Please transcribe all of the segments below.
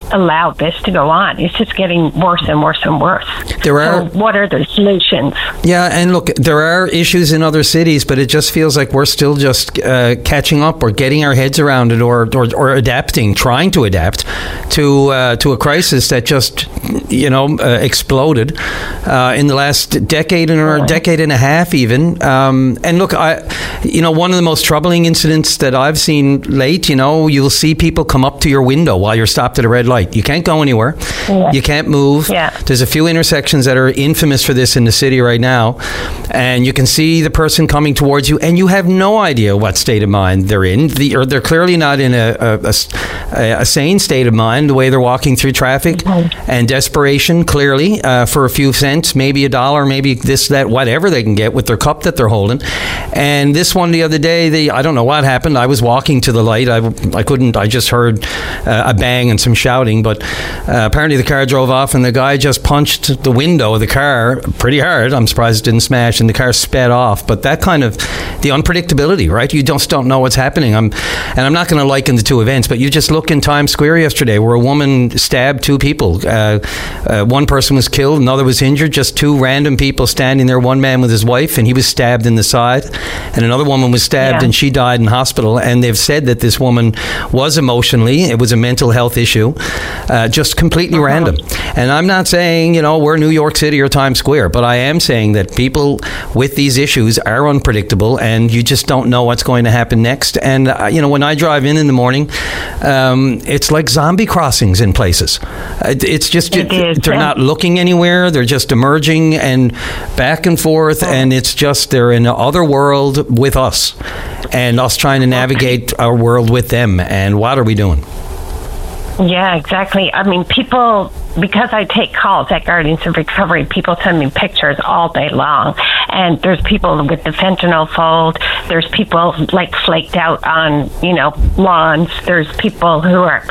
allow this to go on. It's just getting worse and worse and worse. So what are the solutions? Yeah, and look, there are issues in other cities, but it just feels like we're still just catching up or getting our heads around it or adapting, trying to adapt to a crisis that just, exploded in the last decade or decade and a half even. And look, one of the most troubling incidents that I've seen late, you'll see people come up to your window while you're stopped at a red light. You can't go anywhere. Yeah. You can't move. Yeah. There's a few intersections that are infamous for this in the city right now, and you can see the person coming towards you, and you have no idea what state of mind they're in. They're clearly not in a sane state of mind, the way they're walking through traffic, and desperation, clearly, for a few cents, maybe $1, maybe this, that, whatever they can get with their cup that they're holding. And this one the other day, I don't know what happened. I was walking to the light. I just heard a bang and some shouting, but apparently the car drove off and the guy just punched the window of the car pretty hard. I'm surprised it didn't smash, and the car sped off. But that kind of, the unpredictability, right? You just don't know what's happening. I'm not going to liken the two events, but you just look in Times Square yesterday where a woman stabbed two people. One person was killed, another was injured, just two random people standing there, one man with his wife, and he was stabbed in the side, and another woman was stabbed and she died in hospital. And they've said that this woman was emotionally, it was a mental health issue, just completely random. And I'm not saying, we're New York City or Times Square, but I am saying that people with these issues are unpredictable, and you just don't know what's going to happen next. And, when I drive in the morning, it's like zombie crossings in places. It's just, they're not looking anywhere. They're just emerging and back and forth, and it's just, they're in another world with us, and us trying to navigate our world with them. And what are we doing? Yeah, exactly. I mean, people, because I take calls at Guardians of Recovery, people send me pictures all day long. And there's people with the fentanyl fold. There's people like flaked out on, lawns. There's people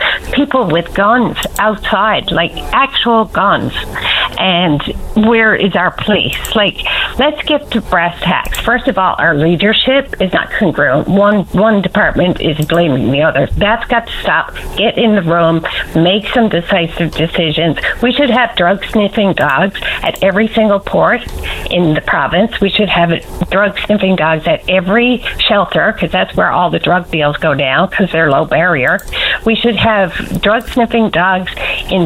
with guns outside, like actual guns. And where is our police? Let's get to brass tacks. First of all, our leadership is not congruent. One department is blaming the other. That's got to stop. Get in the room, make some decisive decisions. We should have drug-sniffing dogs at every single port in the province. We should have drug-sniffing dogs at every shelter, because that's where all the drug deals go down, because they're low barrier. We should have drug-sniffing dogs in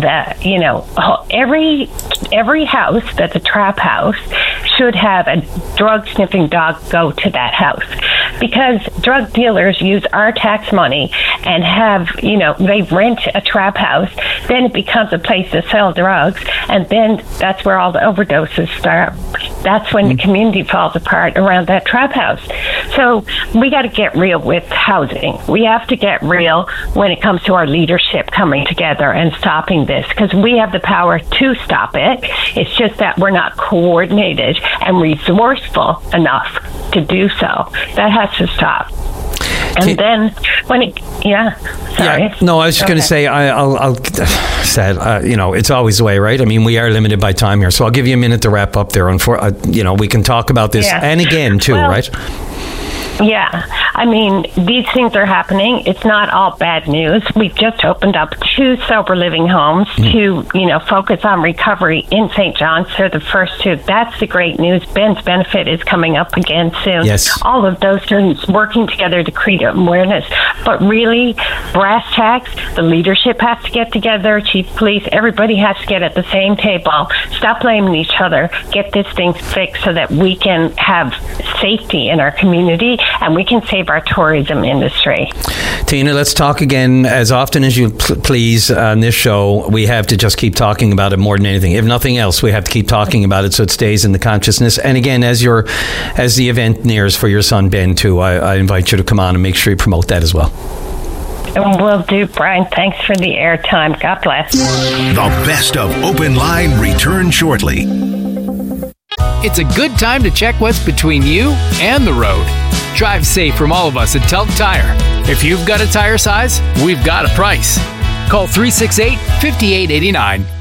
every house that's a trap house should have a drug-sniffing dog go to that house, because drug dealers use our tax money and have, they rent a trap house, then it becomes a place to sell drugs, and then that's where all the overdoses start. That's when the community falls apart around that trap house. So we got to get real with housing. We have to get real when it comes to our leadership coming together and stopping this, because we have the power to stop it. It's just that we're not coordinated and resourceful enough to do so. That has to stop. And then when it, sorry. Yeah, no, I was just going to say, I'll sad, it's always the way, right? I mean, we are limited by time here, so I'll give you a minute to wrap up there. We can talk about this and again too, right? Yeah, I mean, these things are happening. It's not all bad news. We've just opened up 2 sober living homes to, focus on recovery in St. John's. They're the first 2. That's the great news. Ben's Benefit is coming up again soon. Yes. All of those things working together to create awareness. But really, brass tacks, the leadership has to get together, chief police, everybody has to get at the same table. Stop blaming each other. Get this thing fixed so that we can have safety in our community and we can save our tourism industry. Tina, let's talk again as often as you please on this show. We have to just keep talking about it more than anything. If nothing else, we have to keep talking about it so it stays in the consciousness. And again, as the event nears for your son Ben too, I invite you to come on and make sure you promote that as well. Will do, Brian. Thanks for the airtime. God bless. The best of Open Line returns shortly. It's a good time to check what's between you and the road. Drive safe from all of us at Telk Tire. If you've got a tire size, we've got a price. Call 368-5889.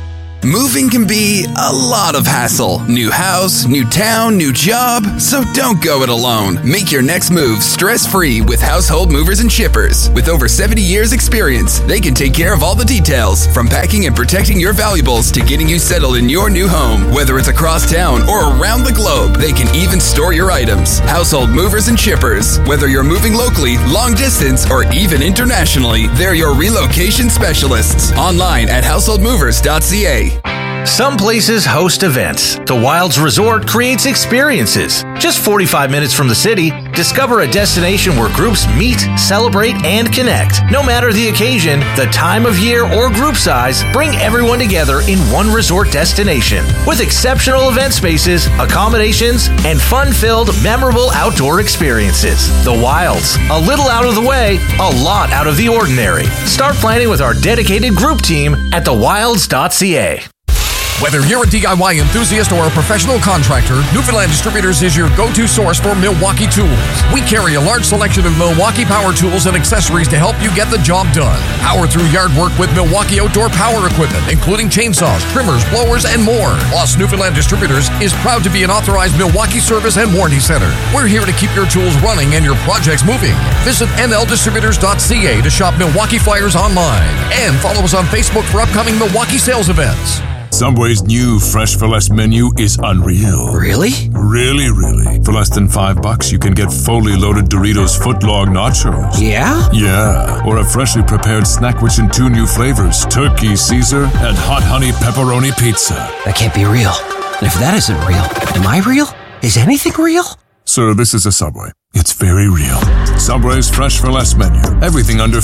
Moving can be a lot of hassle. New house, new town, new job. So don't go it alone. Make your next move stress-free with Household Movers and Shippers. With over 70 years experience, they can take care of all the details, from packing and protecting your valuables to getting you settled in your new home. Whether it's across town or around the globe, they can even store your items. Household Movers and Shippers. Whether you're moving locally, long distance, or even internationally, they're your relocation specialists. Online at householdmovers.ca. Some places host events. The Wilds Resort creates experiences. Just 45 minutes from the city, discover a destination where groups meet, celebrate, and connect. No matter the occasion, the time of year, or group size, bring everyone together in one resort destination. With exceptional event spaces, accommodations, and fun-filled, memorable outdoor experiences. The Wilds. A little out of the way, a lot out of the ordinary. Start planning with our dedicated group team at thewilds.ca. Whether you're a DIY enthusiast or a professional contractor, Newfoundland Distributors is your go-to source for Milwaukee tools. We carry a large selection of Milwaukee power tools and accessories to help you get the job done. Power through yard work with Milwaukee outdoor power equipment, including chainsaws, trimmers, blowers, and more. Plus, Newfoundland Distributors is proud to be an authorized Milwaukee service and warranty center. We're here to keep your tools running and your projects moving. Visit nldistributors.ca to shop Milwaukee flyers online and follow us on Facebook for upcoming Milwaukee sales events. Subway's new Fresh for Less menu is unreal. Really? Really. For less than $5, you can get fully loaded Doritos footlong nachos. Yeah? Yeah. Or a freshly prepared snack rich in 2 new flavors, Turkey Caesar and Hot Honey Pepperoni Pizza. That can't be real. And if that isn't real, am I real? Is anything real? Sir, this is a Subway. It's very real. Subway's Fresh for Less menu. Everything under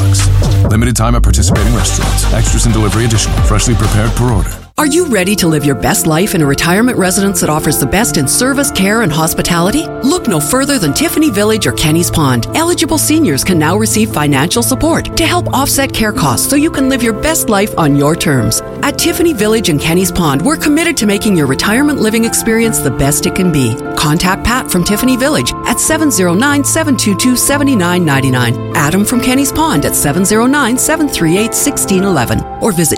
$5. Limited time at participating restaurants. Extras and delivery additional. Freshly prepared per order. Are you ready to live your best life in a retirement residence that offers the best in service, care, and hospitality? Look no further than Tiffany Village or Kenny's Pond. Eligible seniors can now receive financial support to help offset care costs so you can live your best life on your terms. At Tiffany Village and Kenny's Pond, we're committed to making your retirement living experience the best it can be. Contact Pat from Tiffany Village at 709-722-7999. Adam from Kenny's Pond at 709-738-1611. Or visit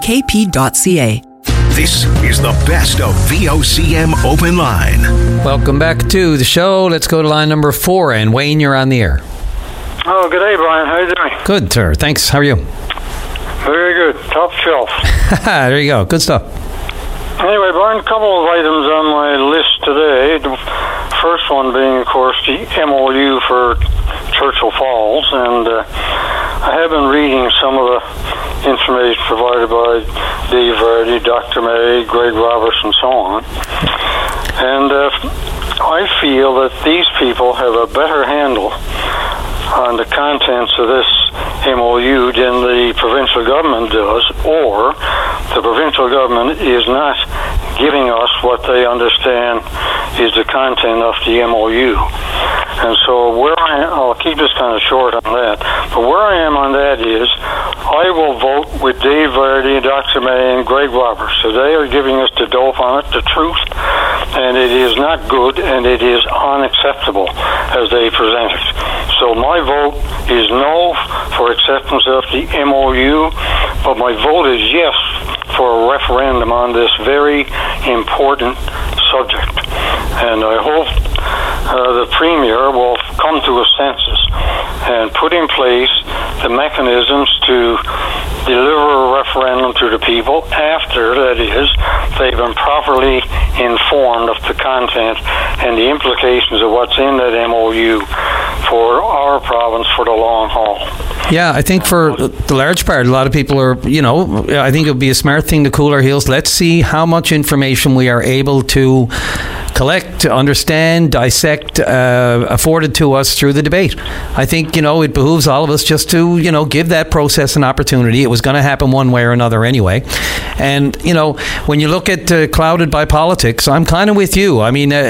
tvkp.ca. This is the best of VOCM Open Line. Welcome back to the show. Let's go to line number 4. And Wayne, you're on the air. Oh, good day, Brian. How are you doing? Good, sir. Thanks. How are you? Very good. Top shelf. There you go. Good stuff. Anyway, Brian, a couple of items on my list today. The first one being, of course, the MOU for Churchill Falls. And I have been reading some of the information provided by Dave Verdi, Dr. May, Greg Roberts, and so on. And I feel that these people have a better handle on the contents of this MOU than the provincial government does, or the provincial government is not giving us what they understand is the content of the MOU. And so I'll keep this kind of short on that, but where I am on that is I will vote with Dave Verdi, Dr. May, and Greg Roberts. So they are giving us the dope on it, the truth, and it is not good, and it is unacceptable as they present it. So my vote is no for acceptance of the MOU, but my vote is yes for a referendum on this very important subject. And I hope the Premier will come to a census and put in place the mechanisms to deliver a referendum to the people after, that is, they've been properly informed of the content and the implications of what's in that MOU for our province for the long haul. Yeah, I think for the large part, a lot of people are, I think it would be a smart thing to cool our heels. Let's see how much information we are able to collect, understand, dissect, afforded to us through the debate. I think, it behooves all of us just to, give that process an opportunity. It was going to happen one way or another anyway. And, when you look at clouded by politics, I'm kind of with you. I mean,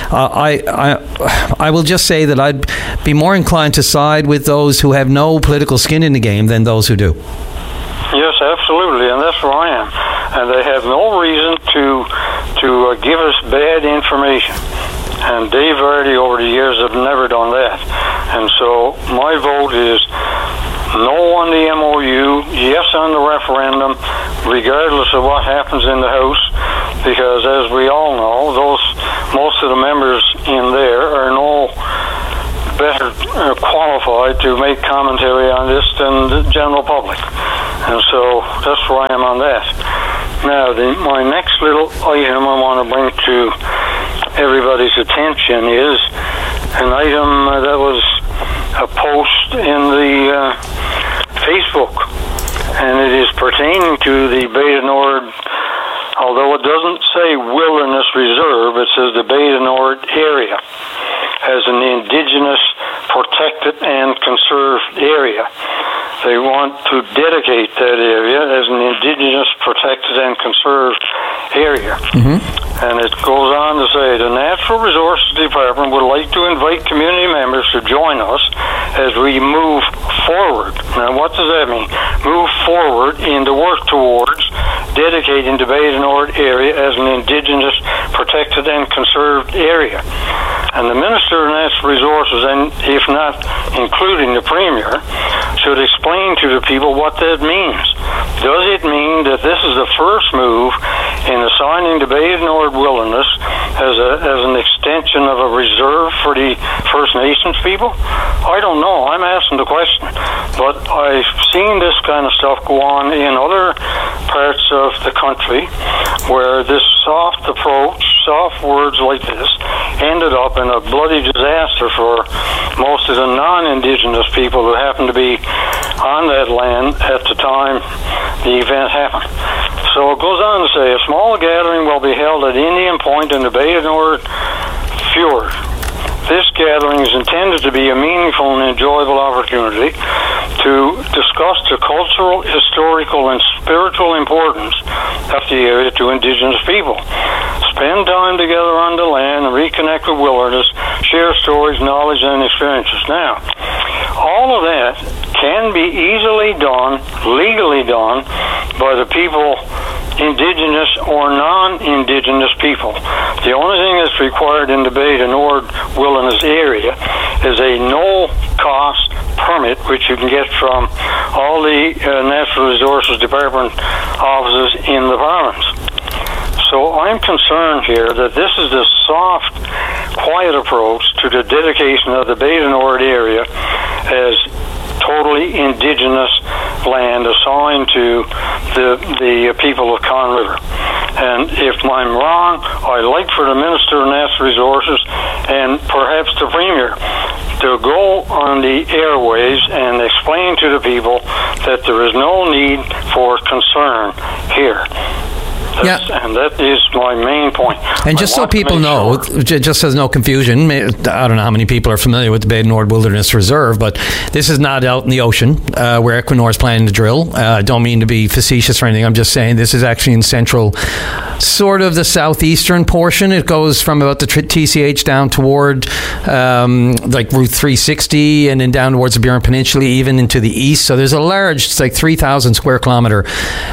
I will just say that I'd be more inclined to side with those who have no political skin in the game than those who do. Yes, absolutely, and that's where I am. And they have no reason to give us bad information. And Dave Verdi over the years have never done that. And so my vote is no on the MOU, yes on the referendum, regardless of what happens in the House, because as we all know, most of the members in there are no better qualified to make commentary on this than the general public. And so that's where I am on that. Now, my next little item I want to bring to everybody's attention is an item that was a post in the Facebook, and it is pertaining to the Bay du Nord. Although it doesn't say Wilderness Reserve, it says the Bay du Nord area as an indigenous protected and conserved area. They want to dedicate that area as an indigenous protected and conserved area. And it goes on to say, the Natural Resources Department would like to invite community members to join us as we move forward. Now, what does that mean? Move forward in the work towards dedicating the Bay du Nord area as an indigenous protected and conserved area. And the Minister of Natural Resources, and if not including the Premier, should explain to the people what that means. Does it mean that this is the first move in assigning the Bay du Nord wilderness as an extension of a reserve for the First Nations people? I don't know. I'm asking the question. But I've seen this kind of stuff go on in other parts of the country where this soft approach, soft words like this, ended up in a bloody disaster for most of the non-Indigenous people who happened to be on that land at the time the event happened. So it goes on to say, a small gathering will be held at Indian Point in the Bay du Nord Fjord. This gathering is intended to be a meaningful and enjoyable opportunity to discuss the cultural, historical, and spiritual importance of the area to Indigenous people. Spend time together on the land and reconnect with wilderness, share stories, knowledge, and experiences. Now, all of that can be easily done, legally done, by the people, Indigenous or non-Indigenous people. The only thing that's required in the Bay du Nord wilderness area is a no-cost permit, which you can get from all the Natural Resources Department offices in the province. So I'm concerned here that this is the soft, quiet approach to the dedication of the Bay du Nord area as totally indigenous land assigned to the people of Conn River. And if I'm wrong, I'd like for the Minister of Natural Resources and perhaps the Premier to go on the airways and explain to the people that there is no need for concern here. And that is my main point. And just so people know, just as no confusion, I don't know how many people are familiar with the Bay du Nord Wilderness Reserve, but this is not out in the ocean where Equinor is planning to drill. I don't mean to be facetious or anything. I'm just saying this is actually in central, sort of the southeastern portion. It goes from about the TCH down toward like Route 360 and then down towards the Burin Peninsula, even into the east. So there's a large, it's like 3,000 square kilometer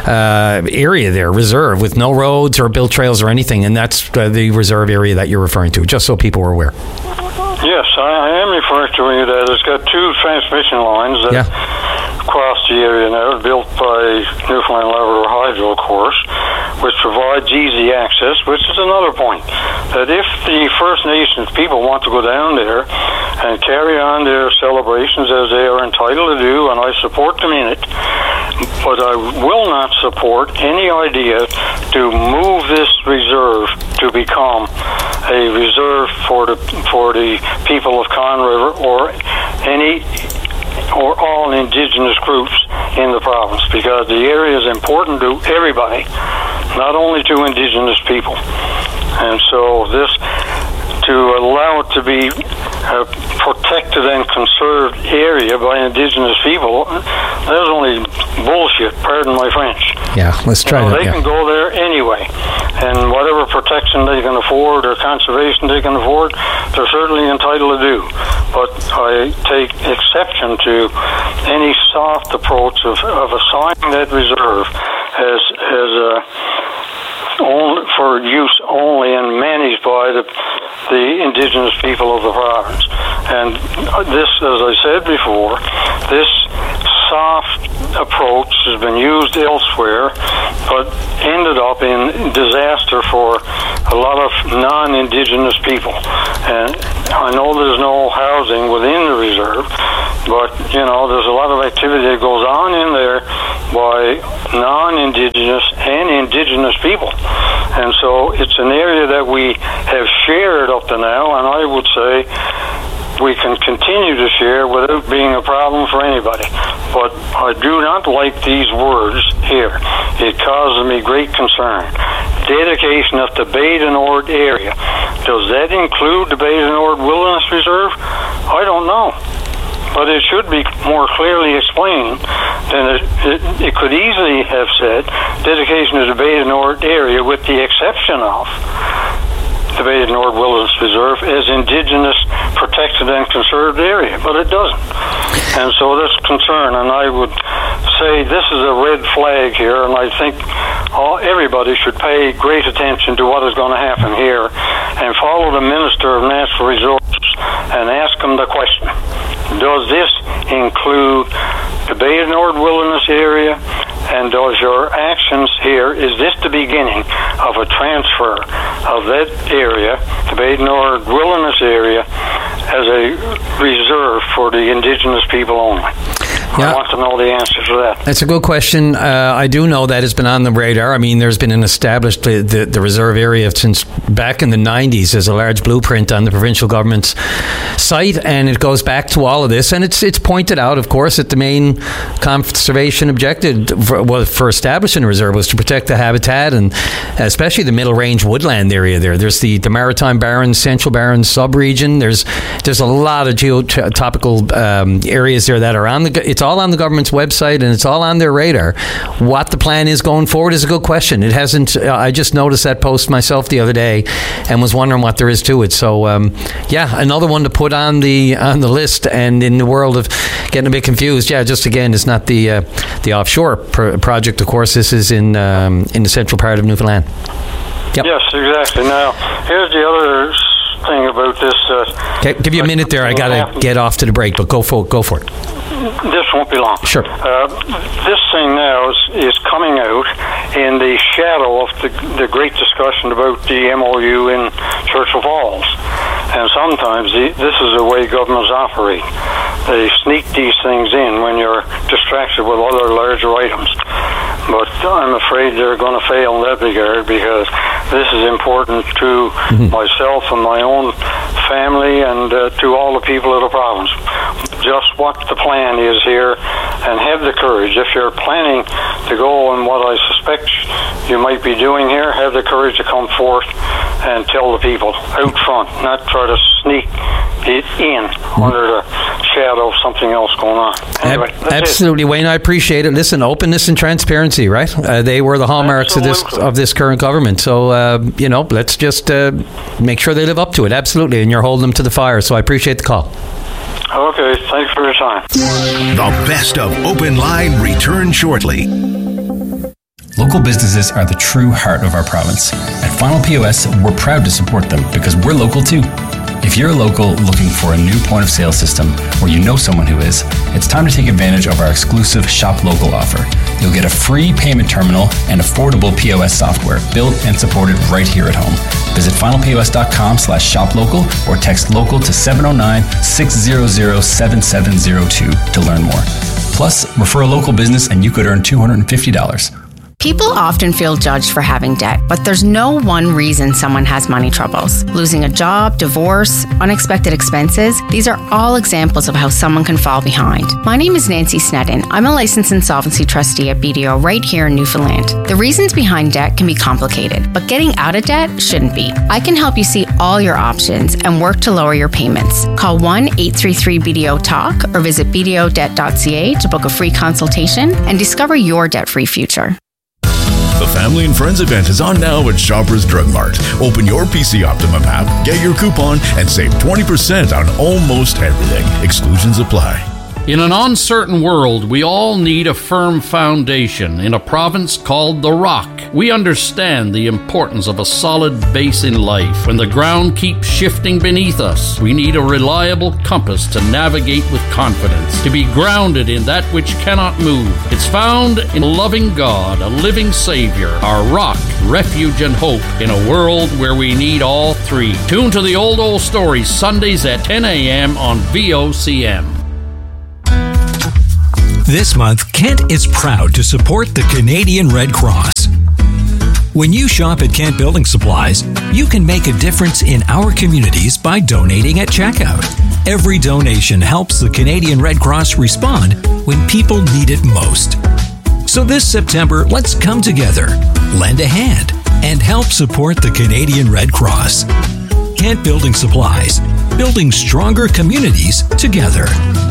area there, reserve, with no roads or built trails or anything, and that's the reserve area that you're referring to, just so people are aware. Yes, I am referring to that. It's got two transmission lines that cross the area now, built by Newfoundland Labrador Hydro, of course, which provides easy access, which is another point. That if the First Nations people want to go down there and carry on their celebrations as they are entitled to do, and I support them in it, but I will not support any idea to move this reserve to become a reserve for the people of Conn River or any or all Indigenous groups in the province, because the area is important to everybody, not only to Indigenous people. And so this, to allow it to be a protected and conserved area by Indigenous people, that's only bullshit, pardon my French. Yeah, let's try that. They can go there anyway, and whatever protection they can afford or conservation they can afford, they're certainly entitled to do. But I take exception to any soft approach of assigning that reserve as for use only and managed by the Indigenous people of the province. And this, as I said before, this soft approach has been used elsewhere, but ended up in disaster for a lot of non-Indigenous people. And I know there's no housing within the reserve, but, there's a lot of activity that goes on in there by non-Indigenous and Indigenous people. And so it's an area that we have shared up to now, and I would say we can continue to share without being a problem for anybody. But I do not like these words here. It causes me great concern. Dedication of the Bay du Nord area. Does that include the Bay du Nord Wilderness Reserve? I don't know. But it should be more clearly explained than it could easily have said dedication of the Bay du Nord area with the exception of the Bay du Nord Wilderness Reserve as Indigenous protected and conserved area, but it doesn't. And so there's concern, and I would say this is a red flag here, and I think everybody should pay great attention to what is going to happen here and follow the Minister of Natural Resources and ask him the question, does this include the Bay du Nord Wilderness area, and does your actions here, is this the beginning of a transfer of that area, the Bay du Nord Wilderness area, as a reserve for the Indigenous people only? Yeah. I want to know the answer to that. That's a good question. I do know that has been on the radar. I mean, there's been an established, the reserve area since back in the 90s. There's a large blueprint on the provincial government's site, and it goes back to all of this. And it's pointed out, of course, that the main conservation objective for establishing a reserve was to protect the habitat, and especially the middle range woodland area there. There's the Maritime Barrens, Central Barrens sub-region. There's a lot of geotopical areas there that are on it's all on the government's website, and it's all on their radar. What the plan is going forward is a good question. It hasn't. I just noticed that post myself the other day, and was wondering what there is to it. So, another one to put on the list. And in the world of getting a bit confused, just again, it's not the offshore project. Of course, this is in the central part of Newfoundland. Yep. Yes, exactly. Now, here's the other thing about this. Okay, give you a minute there. I got to get off to the break, but go for it. This won't be long. Sure. This thing now is coming out in the shadow of the great discussion about the MOU in Churchill Falls. And sometimes this is the way governments operate. They sneak these things in when you're distracted with other larger items. But I'm afraid they're going to fail in that regard, because this is important to myself and my own family and to all the people of the province. Just what the plan is here, and have the courage. If you're planning to go in what I suspect you might be doing here, have the courage to come forth and tell the people out front, not try to sneak it in under the shadow of something else going on. Anyway, absolutely, Wayne. I appreciate it. Listen, openness and transparency, right? They were the hallmarks of this current government. So let's just make sure they live up to it. Absolutely, and you're holding them to the fire. So I appreciate the call. Okay, thanks for your time. The best of Open Line returns shortly. Local businesses are the true heart of our province. At Final POS, we're proud to support them because we're local too. If you're a local looking for a new point of sale system, or you know someone who is, it's time to take advantage of our exclusive Shop Local offer. You'll get a free payment terminal and affordable POS software built and supported right here at home. Visit finalpos.com/shoplocal or text local to 709-600-7702 to learn more. Plus, refer a local business and you could earn $250. People often feel judged for having debt, but there's no one reason someone has money troubles. Losing a job, divorce, unexpected expenses, these are all examples of how someone can fall behind. My name is Nancy Sneddon. I'm a licensed insolvency trustee at BDO right here in Newfoundland. The reasons behind debt can be complicated, but getting out of debt shouldn't be. I can help you see all your options and work to lower your payments. Call 1-833-BDO-TALK or visit bdodebt.ca to book a free consultation and discover your debt-free future. The Family and Friends event is on now at Shoppers Drug Mart. Open your PC Optimum app, get your coupon, and save 20% on almost everything. Exclusions apply. In an uncertain world, we all need a firm foundation. In a province called The Rock, we understand the importance of a solid base in life. When the ground keeps shifting beneath us, we need a reliable compass to navigate with confidence, to be grounded in that which cannot move. It's found in a loving God, a living Savior, our rock, refuge, and hope in a world where we need all three. Tune to the Old Stories Sundays at 10 a.m. on VOCM. This month, Kent is proud to support the Canadian Red Cross. When you shop at Kent Building Supplies, you can make a difference in our communities by donating at checkout. Every donation helps the Canadian Red Cross respond when people need it most. So this September, let's come together, lend a hand, and help support the Canadian Red Cross. Kent Building Supplies, building stronger communities together.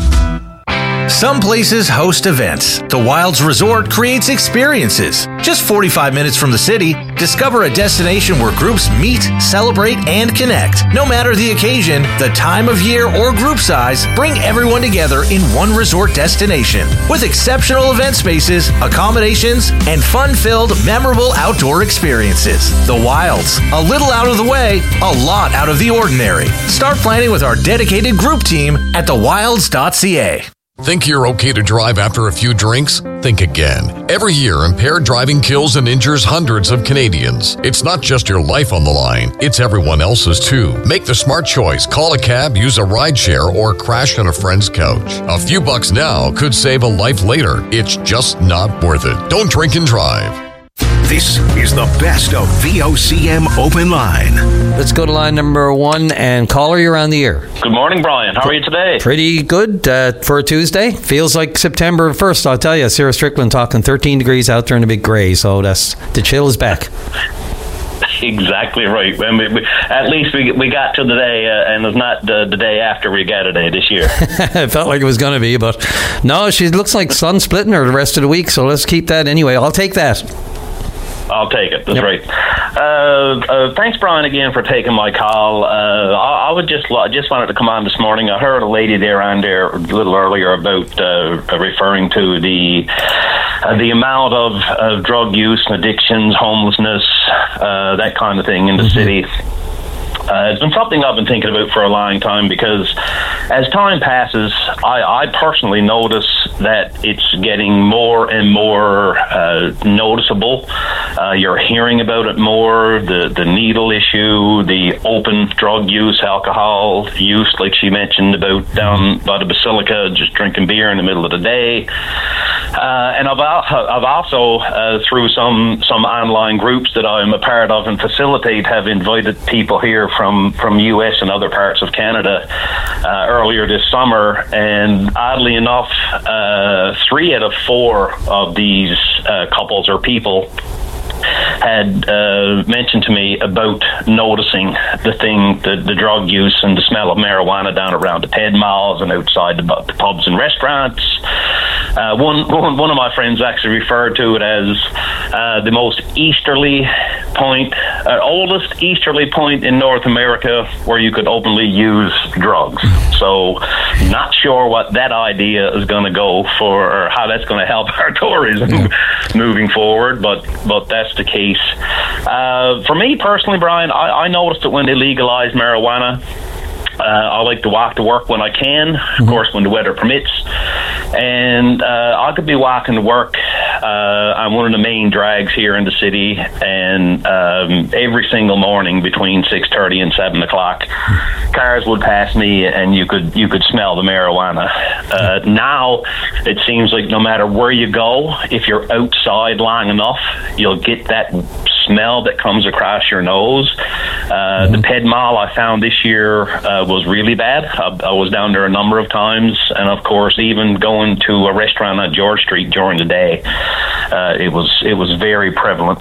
Some places host events. The Wilds Resort creates experiences. Just 45 minutes from the city, discover a destination where groups meet, celebrate, and connect. No matter the occasion, the time of year, or group size, bring everyone together in one resort destination. With exceptional event spaces, accommodations, and fun-filled, memorable outdoor experiences. The Wilds. A little out of the way, a lot out of the ordinary. Start planning with our dedicated group team at thewilds.ca. Think you're okay to drive after a few drinks? Think again. Every year, impaired driving kills and injures hundreds of Canadians. It's not just your life on the line, it's everyone else's too. Make the smart choice. Call a cab, use a rideshare, or crash on a friend's couch. A few bucks now could save a life later. It's just not worth it. Don't drink and drive. This is the best of VOCM Open Line. Let's go to line number 1 and caller, you're on the air. Good morning, Brian. How are you today? Pretty good for a Tuesday. Feels like September 1st, I'll tell you. Sarah Strickland talking 13 degrees out there in a big grey, so the chill is back. Exactly right. At least we got to the day, and it's not the day after we got a day this year. It felt like it was going to be, but no, she looks like sun splitting her the rest of the week, so let's keep that anyway. I'll take that. I'll take it. That's right. Thanks, Brian, again for taking my call. I would just wanted to come on this morning. I heard a lady there on there a little earlier about referring to the amount of drug use and addictions, homelessness, that kind of thing in the city. It's been something I've been thinking about for a long time because as time passes, I personally notice that it's getting more and more noticeable. You're hearing about it more, the needle issue, the open drug use, alcohol use, like she mentioned about down by the Basilica, just drinking beer in the middle of the day. And I've also through some online groups that I'm a part of and facilitate, have invited people here from US and other parts of Canada earlier this summer, and oddly enough, 3 out of 4 of these couples or people had mentioned to me about noticing the drug use and the smell of marijuana down around the Ped Malls and outside the pubs and restaurants. One of my friends actually referred to it as the most easterly point, oldest easterly point in North America where you could openly use drugs. So not sure what that idea is going to go for, or how that's going to help our tourism moving forward, but that's the case. For me personally, Brian, I noticed that when they legalized marijuana, I like to walk to work when I can, of course, when the weather permits. And I could be walking to work on one of the main drags here in the city, and every single morning between 6:30 and 7 o'clock, cars would pass me, and you could smell the marijuana. Now it seems like no matter where you go, if you're outside long enough, you'll get that smell that comes across your nose. The Ped Mall I found this year was really bad. I was down there a number of times, and of course, even going to a restaurant on George Street during the day, it was very prevalent.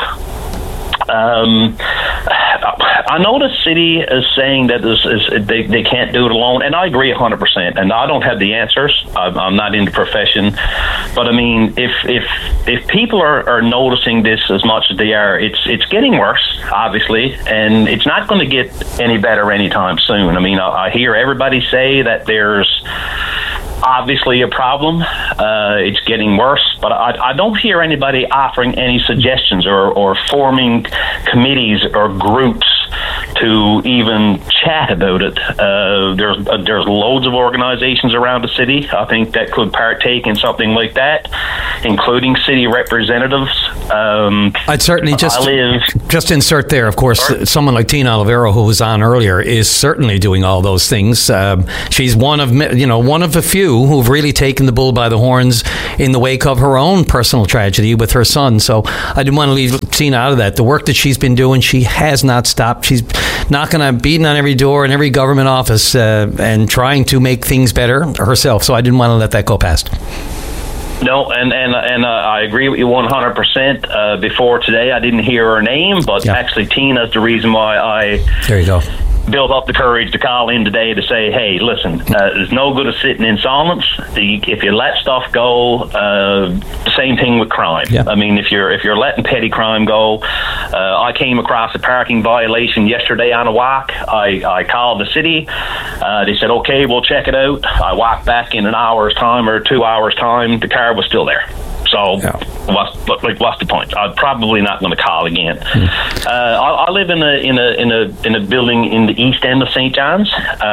I know the city is saying that they can't do it alone, and I agree 100%. And I don't have the answers. I'm not in the profession, but I mean, if people are noticing this as much as they are, it's getting worse, obviously, and it's not going to get any better anytime soon. I mean, I hear everybody say that there's obviously a problem. It's getting worse, but I don't hear anybody offering any suggestions or forming committees or groups to even chat about it. There's loads of organizations around the city, I think, that could partake in something like that, including city representatives. I'd certainly just insert there, of course, someone like Tina Olivero, who was on earlier, is certainly doing all those things. She's one of a few who've really taken the bull by the horns in the wake of her own personal tragedy with her son. So I didn't want to leave Tina out of that. The work that she's been doing, she has not stopped. She's beating on every door in every government office and trying to make things better herself. So I didn't want to let that go past. No, and I agree with you 100%. Before today, I didn't hear her name, but actually Tina's the reason why There you go. built up the courage to call in today to say, hey, listen, there's no good of sitting in silence. If you let stuff go, same thing with crime. I mean, if you're letting petty crime go, I came across a parking violation yesterday on a walk. I called the city. They said, okay, we'll check it out. I walked back in an hour's time or 2 hours time. The car was still there. So what's the point? I'm probably not going to call again. I live in a building in the east end of St. John's.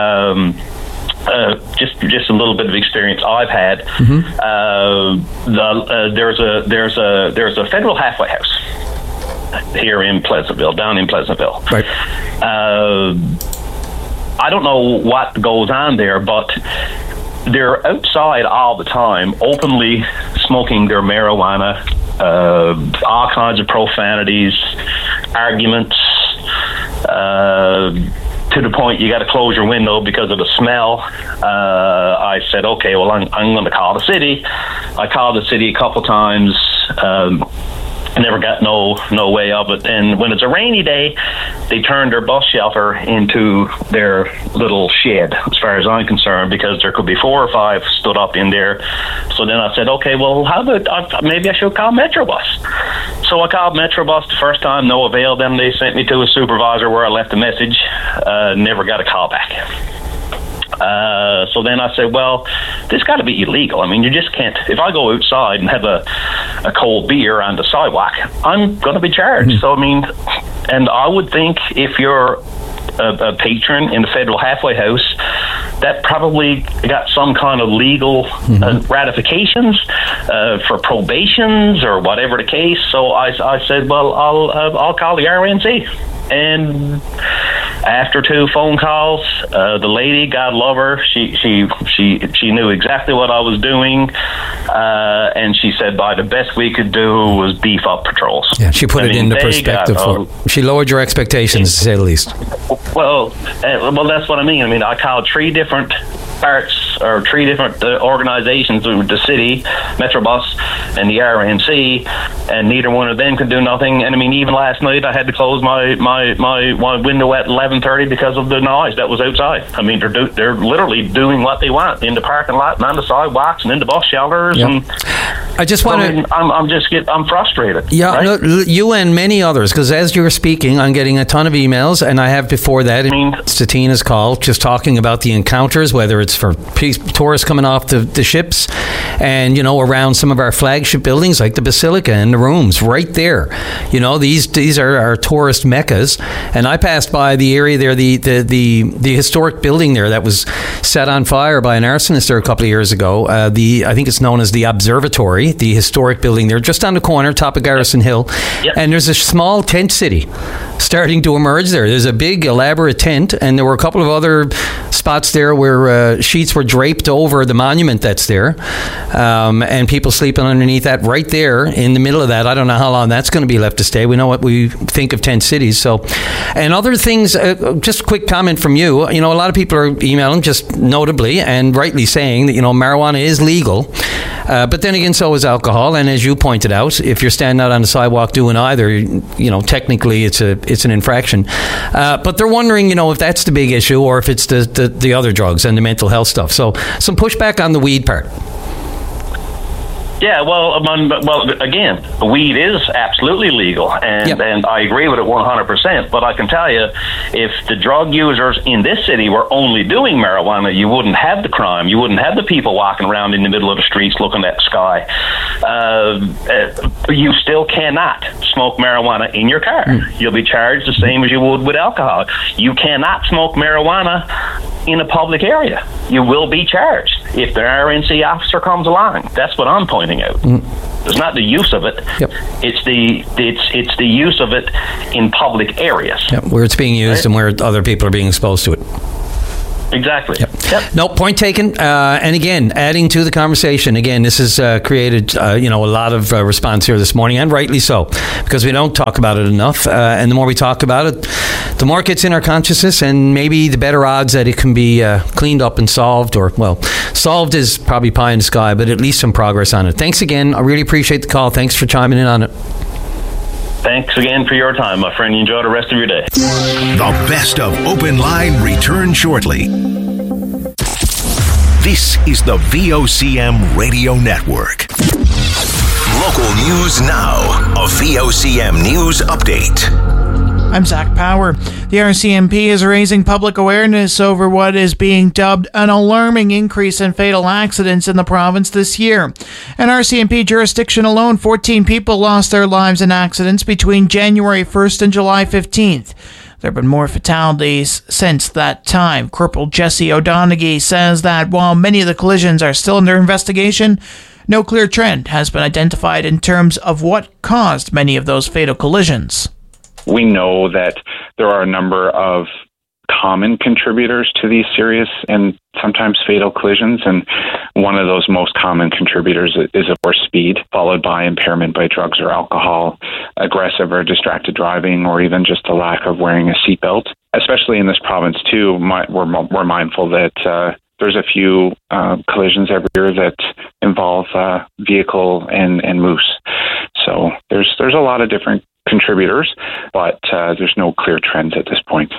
Just a little bit of experience I've had. There's a federal halfway house here in Pleasantville, down in Pleasantville. Right. I don't know what goes on there, but they're outside all the time, openly smoking their marijuana, all kinds of profanities, arguments, to the point you got to close your window because of the smell. I said, okay, well, I'm going to call the city. I called the city a couple times. Never got no way of it. And when it's a rainy day, they turn their bus shelter into their little shed, as far as I'm concerned, because there could be 4 or 5 stood up in there. So then I said, okay, well, how about maybe I should call Metrobus. So I called Metrobus the first time, no avail. Then they sent me to a supervisor where I left a message. Never got a call back. So then I said, well, this got to be illegal. I mean, you just can't. If I go outside and have a cold beer on the sidewalk, I'm going to be charged. So, I mean, and I would think if you're a patron in the federal halfway house, that probably got some kind of legal ratifications for probations or whatever the case. So I said, well, I'll call the RNC. And after 2 phone calls, the lady, God love her, she knew exactly what I was doing, and she said, by the best we could do was beef up patrols. Yeah, she put it into perspective. She lowered your expectations, to say the least. Well, that's what I mean. I mean, I called 3 different parts or 3 different organizations, the city, Metrobus, and the RNC, and neither one of them could do nothing. And I mean, even last night, I had to close my window at 11:30 because of the noise that was outside. I mean, they're literally doing what they want in the parking lot and on the sidewalks and in the bus shelters. Yep. And I just want to. I'm frustrated. Yeah, right? No, you and many others, because as you're speaking, I'm getting a ton of emails, and I have before that. It's to Tina's call, just talking about the encounters, whether it's for tourists coming off the ships, and around some of our flagship buildings like the Basilica and the rooms right there. These are our tourist meccas, and I passed by the area there, the historic building there that was set on fire by an arsonist there a couple of years ago. I think it's known as the Observatory, the historic building there, just on the corner, top of Garrison Hill. Yep. And there's a small tent city starting to emerge there. There's a big elaborate tent, and there were a couple of other spots there where sheets were draped over the monument that's there, and people sleeping underneath that right there in the middle of that. I don't know how long that's going to be left to stay. We know what we think of tent cities. So, and other things, just a quick comment from you. A lot of people are emailing, just notably and rightly saying that, marijuana is legal. But then again, so is alcohol. And as you pointed out, if you're standing out on the sidewalk doing either, technically it's an infraction. But they're wondering, if that's the big issue or if it's the other drugs and the mental health stuff. So some pushback on the weed part. Yeah, well, again, weed is absolutely legal, and I agree with it 100%. But I can tell you, if the drug users in this city were only doing marijuana, you wouldn't have the crime. You wouldn't have the people walking around in the middle of the streets looking at the sky. You still cannot smoke marijuana in your car. You'll be charged the same as you would with alcohol. You cannot smoke marijuana in a public area. You will be charged if the RNC officer comes along. That's what I'm pointing out. It's not the use of it. It's the use of it in public areas. Where it's being used and where other people are being exposed to it. Exactly. No, point taken. And again, adding to the conversation, again, this has created, a lot of response here this morning, and rightly so, because we don't talk about it enough. And the more we talk about it, the more it gets in our consciousness, and maybe the better odds that it can be cleaned up and solved, or, well, solved is probably pie in the sky, but at least some progress on it. Thanks again. I really appreciate the call. Thanks for chiming in on it. Thanks again for your time, my friend. You enjoy the rest of your day. The best of Open Line return shortly. This is the VOCM Radio Network. Local news now. A VOCM news update. I'm Zach Power. The RCMP is raising public awareness over what is being dubbed an alarming increase in fatal accidents in the province this year. In RCMP jurisdiction alone, 14 people lost their lives in accidents between January 1st and July 15th. There have been more fatalities since that time. Corporal Jesse O'Donoghue says that while many of the collisions are still under investigation, no clear trend has been identified in terms of what caused many of those fatal collisions. We know that there are a number of common contributors to these serious and sometimes fatal collisions, and one of those most common contributors is, of course, speed, followed by impairment by drugs or alcohol, aggressive or distracted driving, or even just a lack of wearing a seatbelt. Especially in this province, too, we're mindful that there's a few collisions every year that involve vehicle and moose. So there's a lot of different contributors, but there's no clear trends at this point.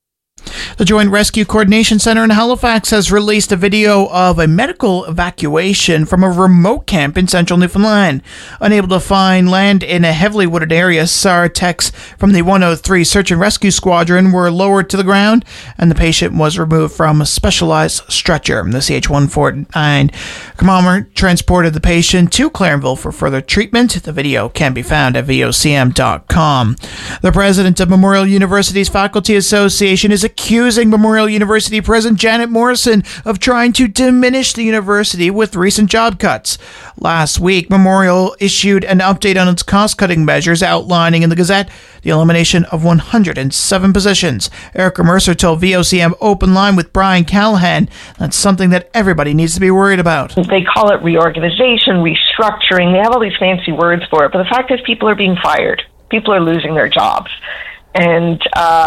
The Joint Rescue Coordination Center in Halifax has released a video of a medical evacuation from a remote camp in central Newfoundland. Unable to find land in a heavily wooded area, SAR techs from the 103 Search and Rescue Squadron were lowered to the ground, and the patient was removed from a specialized stretcher. The CH-149 Commander transported the patient to Clarenville for further treatment. The video can be found at vocm.com. The president of Memorial University's Faculty Association is accusing Memorial University President Janet Morrison of trying to diminish the university with recent job cuts. Last week, Memorial issued an update on its cost-cutting measures, outlining in the Gazette the elimination of 107 positions. Erica Mercer told VOCM Open Line with Brian Callahan that's something that everybody needs to be worried about. They call it reorganization, restructuring. They have all these fancy words for it, but the fact is people are being fired. People are losing their jobs. And,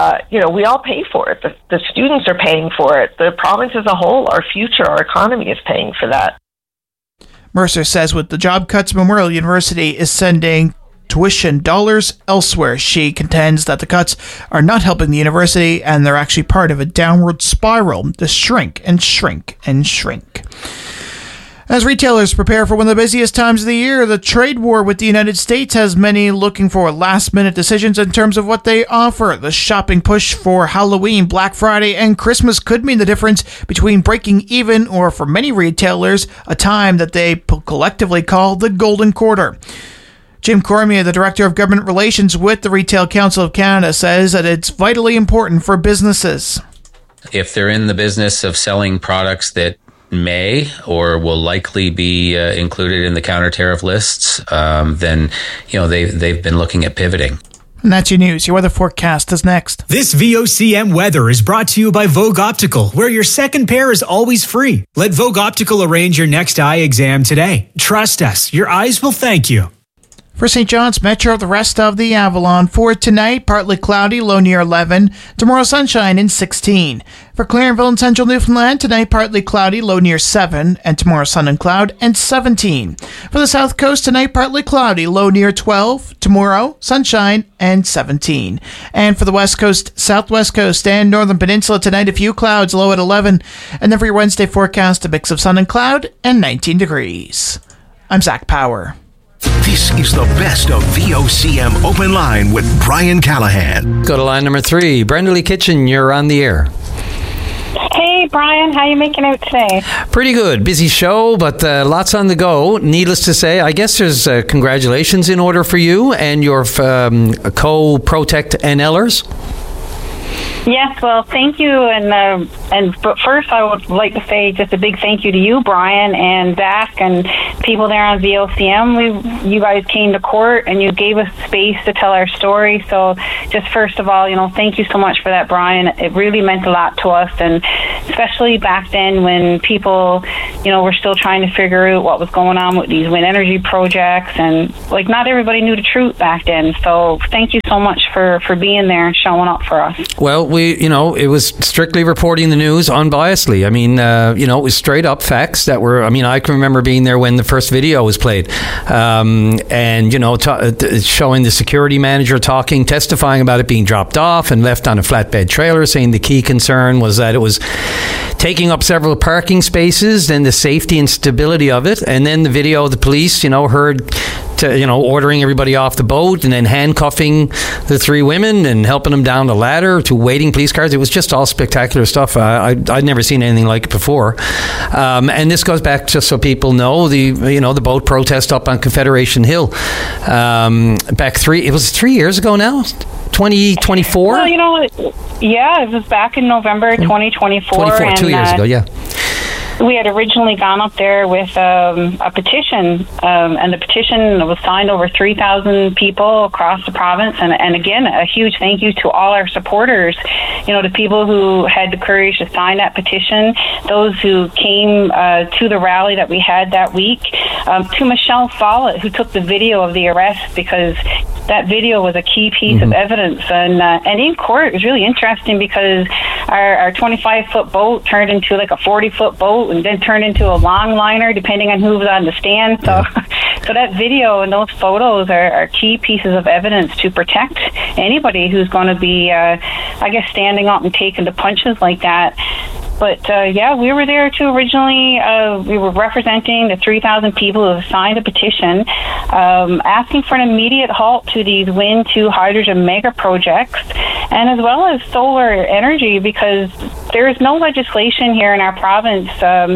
we all pay for it. The students are paying for it. The province as a whole, our future, our economy is paying for that. Mercer says with the job cuts, Memorial University is sending tuition dollars elsewhere. She contends that the cuts are not helping the university, and they're actually part of a downward spiral to shrink and shrink and shrink. As retailers prepare for one of the busiest times of the year, the trade war with the United States has many looking for last-minute decisions in terms of what they offer. The shopping push for Halloween, Black Friday, and Christmas could mean the difference between breaking even or, for many retailers, a time that they collectively call the Golden Quarter. Jim Cormier, the Director of Government Relations with the Retail Council of Canada, says that it's vitally important for businesses. If they're in the business of selling products that may or will likely be included in the counter tariff lists, then they've been looking at pivoting. And that's your news. Your weather forecast is next. This VOCM weather is brought to you by Vogue Optical, where your second pair is always free. Let Vogue Optical arrange your next eye exam today. Trust us, your eyes will thank you. For St. John's Metro, the rest of the Avalon. For tonight, partly cloudy, low near 11. Tomorrow, sunshine in 16. For Clarenville and Central Newfoundland, tonight, partly cloudy, low near 7. And tomorrow, sun and cloud and 17. For the South Coast, tonight, partly cloudy, low near 12. Tomorrow, sunshine and 17. And for the West Coast, Southwest Coast, and Northern Peninsula, tonight, a few clouds, low at 11. And then for your Wednesday forecast, a mix of sun and cloud and 19 degrees. I'm Zach Power. This is the best of VOCM Open Line with Brian Callahan. Go to line number 3. Brenda Lee Kitchen, you're on the air. Hey, Brian, how you making out today? Pretty good. Busy show, but lots on the go. Needless to say, I guess there's congratulations in order for you and your co-Protect NLers. Yes, well, thank you, but first I would like to say just a big thank you to you, Brian, and Zach, and people there on VOCM. You guys came to court and you gave us space to tell our story. So, just first of all, thank you so much for that, Brian. It really meant a lot to us, and especially back then when people, were still trying to figure out what was going on with these wind energy projects, and not everybody knew the truth back then. So, thank you so much for being there and showing up for us. Well, it was strictly reporting the news unbiasedly. I mean, it was straight up facts that were, I can remember being there when the first video was played. And, showing the security manager testifying about it being dropped off and left on a flatbed trailer, saying the key concern was that it was taking up several parking spaces and the safety and stability of it. And then the video of the police, heard ordering everybody off the boat and then handcuffing the 3 women and helping them down the ladder to waiting police cars. It was just all spectacular stuff. I'd never seen anything like it before. And this goes back, just so people know, the boat protest up on Confederation Hill. It was 3 years ago now? 2024? Well, it was back in November 2024. 2 years ago, yeah. We had originally gone up there with a petition, and the petition was signed over 3,000 people across the province. And again, a huge thank you to all our supporters, the people who had the courage to sign that petition, those who came to the rally that we had that week, to Michelle Follett, who took the video of the arrest, because that video was a key piece of evidence. And in court, it was really interesting because our 25-foot boat turned into like a 40-foot boat and then turned into a long liner, depending on who was on the stand. So, so that video and those photos are key pieces of evidence to protect anybody who's going to be, standing up and taking the punches like that. But, we were there too originally. We were representing the 3,000 people who have signed a petition asking for an immediate halt to these wind to hydrogen mega projects, and as well as solar energy, because there is no legislation here in our province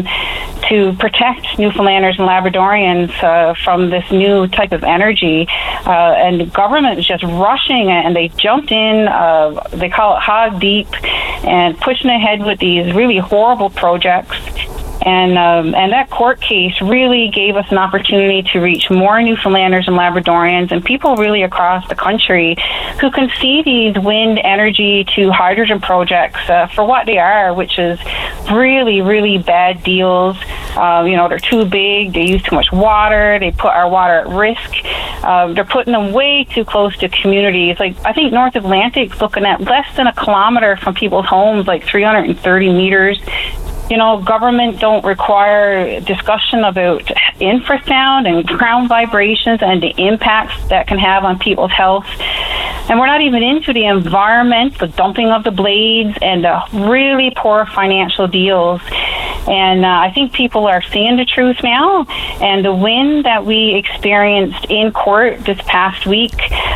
to protect Newfoundlanders and Labradorians from this new type of energy. And the government is just rushing it, and they jumped in, they call it hog deep, and pushing ahead with these really horrible projects. And that court case really gave us an opportunity to reach more Newfoundlanders and Labradorians and people really across the country who can see these wind energy to hydrogen projects for what they are, which is really, really bad deals. They're too big, they use too much water, they put our water at risk. They're putting them way too close to communities. I think North Atlantic's looking at less than a kilometer from people's homes, 330 meters. Government don't require discussion about infrasound and ground vibrations and the impacts that can have on people's health. And we're not even into the environment, the dumping of the blades, and the really poor financial deals. And I think people are seeing the truth now. And the win that we experienced in court this past week,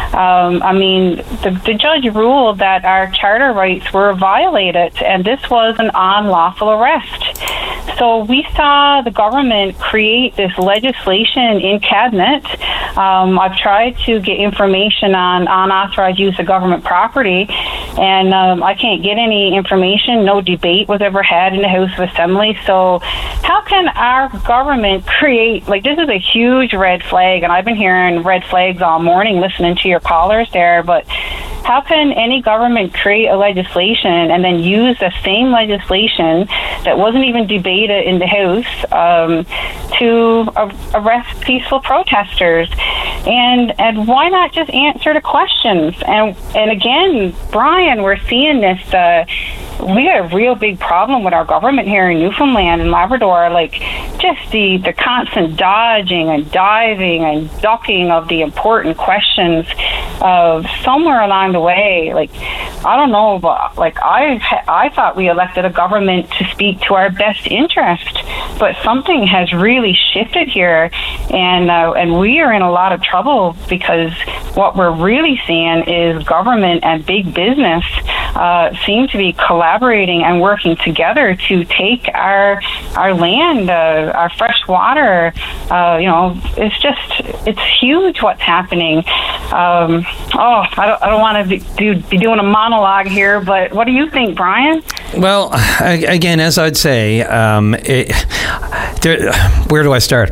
the judge ruled that our charter rights were violated, and this was an unlawful arrest. So we saw the government create this legislation in cabinet. I've tried to get information on unauthorized use of government property, and I can't get any information. No debate was ever had in the House of Assembly. So how can our government create, this is a huge red flag, and I've been hearing red flags all morning listening to your callers there, but how can any government create a legislation and then use the same legislation that wasn't even debated in the House to arrest peaceful protesters? And why not just answer the questions? And again, Brian, we're seeing this. We got a real big problem with our government here in Newfoundland and Labrador, just the constant dodging and diving and ducking of the important questions of somewhere along the way. I don't know, but like I thought we elected a government to speak to our best interest, but something has really shifted here, and we are in a lot of trouble because what we're really seeing is government and big business seem to be collaborating and working together to take our land, our fresh water. It's huge what's happening. I don't want to be doing a monologue here, but what do you think, Brian? Well, again, as I'd say, where do I start?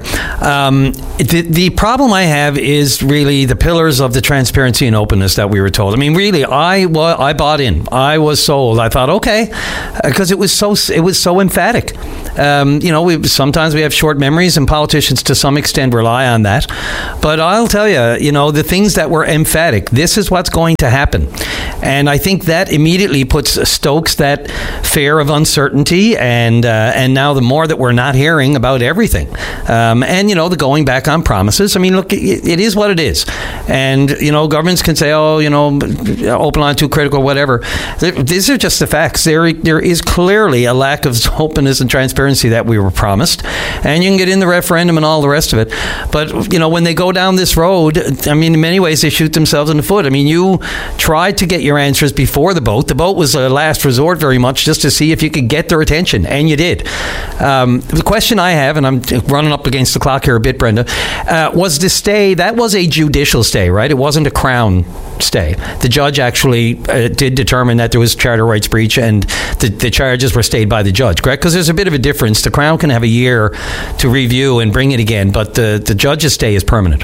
The problem I have is really the pillars of the transparency and openness that we were told. I mean, really, I bought in. I was sold. I thought, okay, because it was so emphatic. Sometimes we have short memories, and politicians to some extent rely on that. But I'll tell you, the things that were emphatic, this is what's going to happen. And I think that immediately stokes that fear of uncertainty, and now the more that we're not hearing about everything, the going back on promises. I mean, look, it is what it is, and governments can say, open line too critical, whatever. These are just the facts. There is clearly a lack of openness and transparency that we were promised, and you can get in the referendum and all the rest of it. But when they go down this road, I mean, in many ways they shoot themselves in the foot. I mean, you tried to get your answers before the vote. The vote was a last resort, very much, just to see if you could get their attention, and you did. The question I have, and I'm running up against the clock here a bit, Brenda, was the stay. That was a judicial stay, right? It wasn't a Crown stay. The judge actually did determine that there was charter rights breach, and the charges were stayed by the judge, correct? Because there's a bit of a difference. The Crown can have a year to review and bring it again, but the judge's stay is permanent.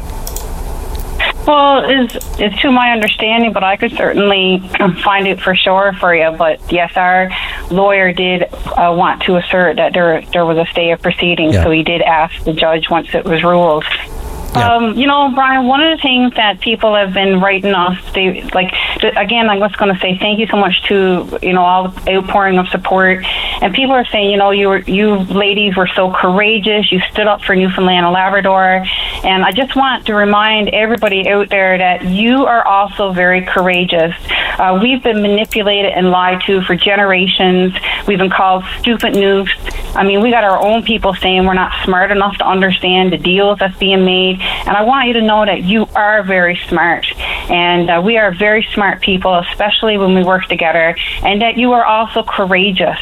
Well, it's to my understanding, but I could certainly find it for sure for you. But yes, our lawyer did want to assert that there was a stay of proceedings, so he did ask the judge once it was ruled. Yeah. Brian, one of the things that people have been writing us, again, I'm just going to say thank you so much to, all the outpouring of support. And people are saying, you ladies were so courageous. You stood up for Newfoundland and Labrador. And I just want to remind everybody out there that you are also very courageous. We've been manipulated and lied to for generations. We've been called stupid nukes. I mean, we got our own people saying we're not smart enough to understand the deals that's being made. And I want you to know that you are very smart. And we are very smart people, especially when we work together. And that you are also courageous.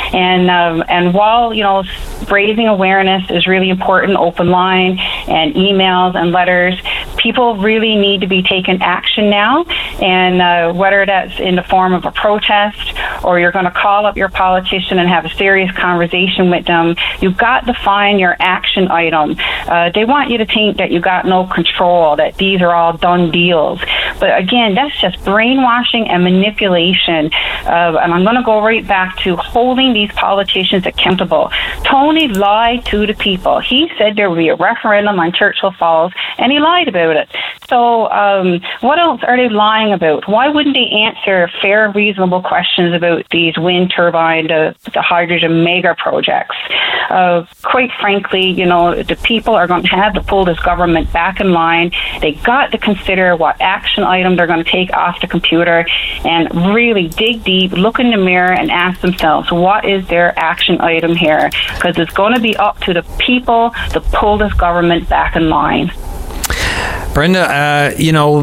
And while, raising awareness is really important, open line and emails and letters, people really need to be taking action now. And whether that's in the form of a protest or you're going to call up your politician and have a serious conversation with them, you've got to find your action item. They want you to think that you got no control, that these are all done deals. But again, that's just brainwashing and manipulation. And I'm going to go right back to holding these politicians accountable. Tony lied to the people. He said there would be a referendum on Churchill Falls, and he lied about it. So what else are they lying about? Why wouldn't they answer fair, reasonable questions about these wind turbine, the hydrogen mega projects? Quite frankly, the people are going to have to pull this government back in line. They got to consider what action item they're going to take off the computer and really dig deep, look in the mirror and ask themselves, what is their action item here? Because it's going to be up to the people to pull this government back in line. Brenda,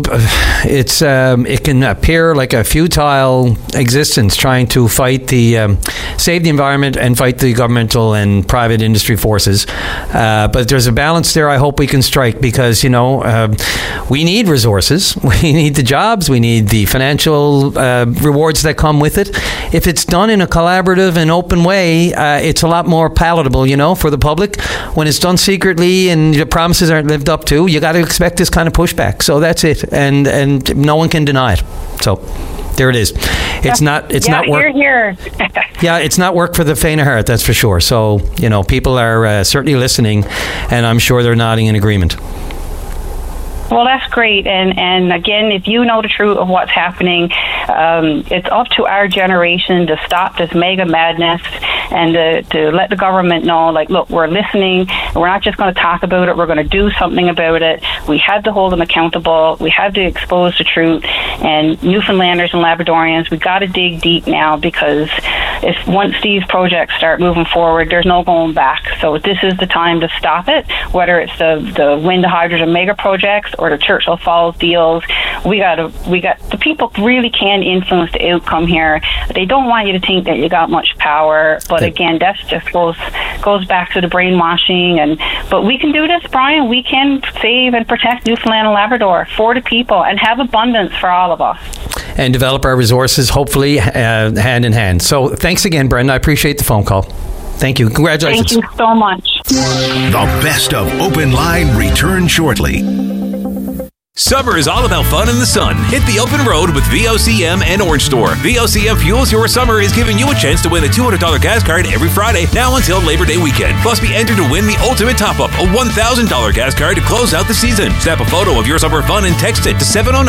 it can appear like a futile existence trying to fight save the environment and fight the governmental and private industry forces. But there's a balance there I hope we can strike because, we need resources. We need the jobs. We need the financial rewards that come with it. If it's done in a collaborative and open way, it's a lot more palatable, for the public. When it's done secretly and the promises aren't lived up to, you got to expect this kind of pushback. So that's it, and no one can deny it. So there it is. It's not work. Here. Yeah, it's not work for the faint of heart, that's for sure. So people are certainly listening, and I'm sure they're nodding in agreement. Well, that's great. And again, if you know the truth of what's happening, it's up to our generation to stop this mega madness and to let the government know, like, look, we're listening. We're not just going to talk about it. We're going to do something about it. We have to hold them accountable. We have to expose the truth. And Newfoundlanders and Labradorians, we got to dig deep now, because once these projects start moving forward, there's no going back. So this is the time to stop it, whether it's the wind to hydrogen mega projects or the Churchill Falls deals. We got the people really can influence the outcome here. They don't want you to think that you got much power, but again, that just goes back to the brainwashing. But we can do this, Brian. We can save and protect Newfoundland and Labrador for the people and have abundance for all of us. And develop our resources, hopefully, hand in hand. So thanks again, Brenda. I appreciate the phone call. Thank you. Congratulations. Thank you so much. The best of Open Line returns shortly. Summer is all about fun in the sun. Hit the open road with VOCM and Orange Store. VOCM Fuels Your Summer is giving you a chance to win a $200 gas card every Friday, now until Labor Day weekend. Plus, be entered to win the ultimate top-up, a $1,000 gas card to close out the season. Snap a photo of your summer fun and text it to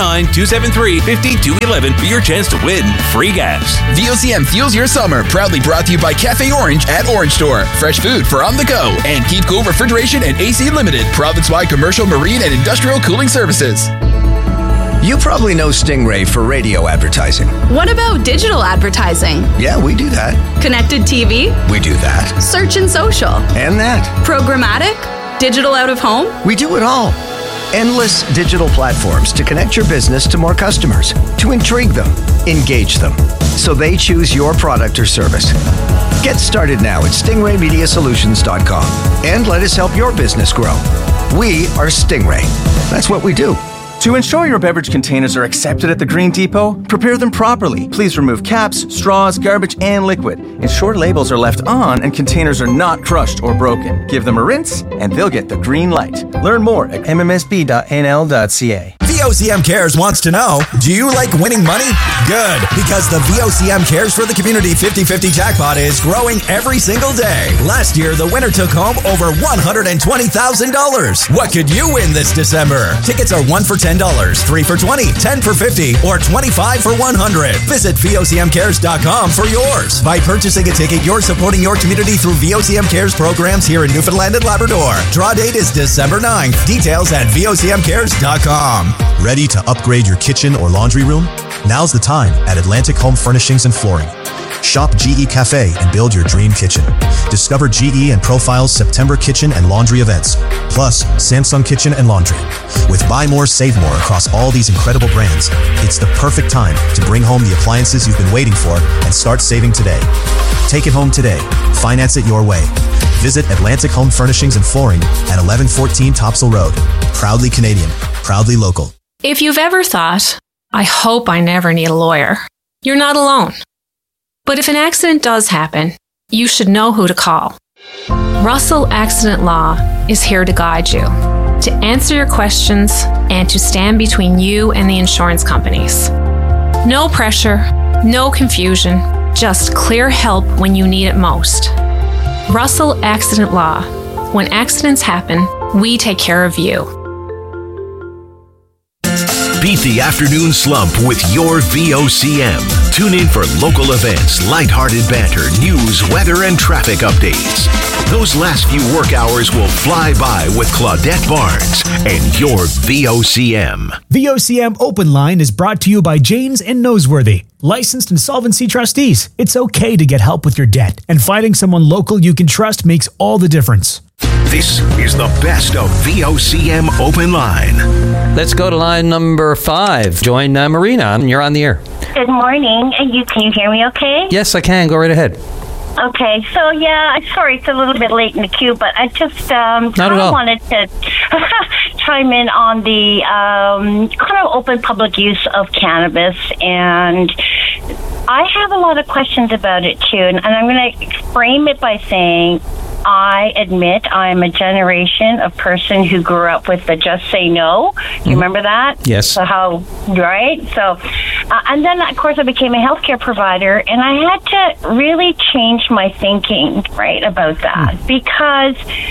709-273-5211 for your chance to win free gas. VOCM Fuels Your Summer, proudly brought to you by Cafe Orange at Orange Store. Fresh food for on the go. And Keep Cool Refrigeration and AC Limited, province-wide commercial, marine, and industrial cooling services. You probably know Stingray for radio advertising. What about digital advertising? Yeah, we do that. Connected TV? We do that. Search and social? And that. Programmatic? Digital out of home? We do it all. Endless digital platforms to connect your business to more customers, to intrigue them, engage them, so they choose your product or service. Get started now at stingraymediasolutions.com and let us help your business grow. We are Stingray. That's what we do. To ensure your beverage containers are accepted at the Green Depot, prepare them properly. Please remove caps, straws, garbage, and liquid. Ensure labels are left on and containers are not crushed or broken. Give them a rinse, and they'll get the green light. Learn more at mmsb.nl.ca. VOCM Cares wants to know, do you like winning money? Good, because the VOCM Cares for the Community 50-50 jackpot is growing every single day. Last year, the winner took home over $120,000. What could you win this December? Tickets are 1 for $10, 3 for $20, 10 for $50, or 25 for $100. Visit VOCMCares.com for yours. By purchasing a ticket, you're supporting your community through VOCM Cares programs here in Newfoundland and Labrador. Draw date is December 9th. Details at VOCMCares.com. Ready to upgrade your kitchen or laundry room? Now's the time at Atlantic Home Furnishings and Flooring. Shop GE Cafe and build your dream kitchen. Discover GE and Profile's September kitchen and laundry events, plus Samsung Kitchen and Laundry. With buy more, save more across all these incredible brands, it's the perfect time to bring home the appliances you've been waiting for and start saving today. Take it home today. Finance it your way. Visit Atlantic Home Furnishings and Flooring at 1114 Topsail Road. Proudly Canadian, proudly local. If you've ever thought, I hope I never need a lawyer, you're not alone. But if an accident does happen, you should know who to call. Russell Accident Law is here to guide you, to answer your questions, and to stand between you and the insurance companies. No pressure, no confusion, just clear help when you need it most. Russell Accident Law. When accidents happen, we take care of you. Beat the afternoon slump with your VOCM. Tune in for local events, lighthearted banter, news, weather, and traffic updates. Those last few work hours will fly by with Claudette Barnes and your VOCM. VOCM Open Line is brought to you by Janes and Noseworthy, licensed insolvency trustees. It's okay to get help with your debt, and finding someone local you can trust makes all the difference. This is the best of VOCM Open Line. Let's go to line number 5. Join Marina. You're on the air. Good morning. Can you hear me okay? Yes, I can. Go right ahead. Okay. So, yeah, I'm sorry it's a little bit late in the queue, but I just kind of wanted to chime in on the kind of open public use of cannabis. And I have a lot of questions about it, too. And I'm going to frame it by saying, I admit I'm a generation of person who grew up with the just say no. Do you remember that? Yes. So right? So, and then, of course, I became a healthcare provider, and I had to really change my thinking, right, about that. Because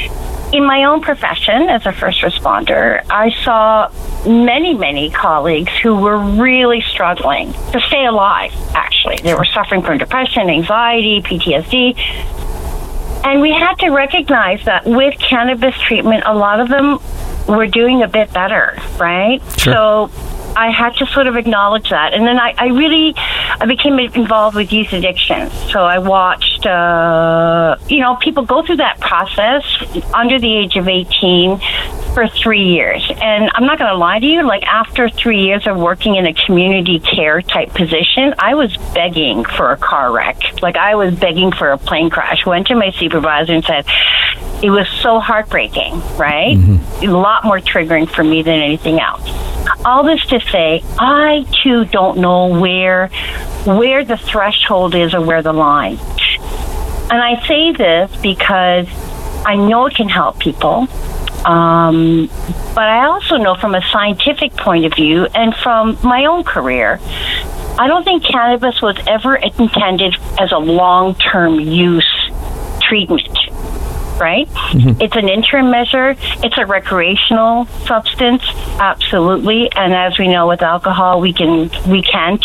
in my own profession as a first responder, I saw many colleagues who were really struggling to stay alive, actually. They were suffering from depression, anxiety, PTSD. And we had to recognize that with cannabis treatment, a lot of them were doing a bit better, right? Sure. So I had to sort of acknowledge that. And then I became involved with youth addiction. So I watched, people go through that process under the age of 18 for 3 years. And I'm not going to lie to you, like after 3 years of working in a community care type position, I was begging for a car wreck. Like I was begging for a plane crash. Went to my supervisor and said, it was so heartbreaking, right? Mm-hmm. A lot more triggering for me than anything else. All this to say, I too don't know where the threshold is or where the line. And I say this because I know it can help people. But I also know from a scientific point of view and from my own career, I don't think cannabis was ever intended as a long-term use treatment. Right? Mm-hmm. It's an interim measure. It's a recreational substance, absolutely. And as we know with alcohol, we can